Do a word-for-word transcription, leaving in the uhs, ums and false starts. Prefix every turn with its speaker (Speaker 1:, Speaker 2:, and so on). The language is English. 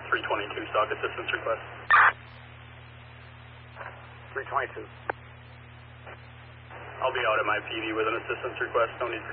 Speaker 1: three twenty-two, stock assistance request.
Speaker 2: three twenty-two.
Speaker 1: I'll be out at my P D with an assistance request. No need for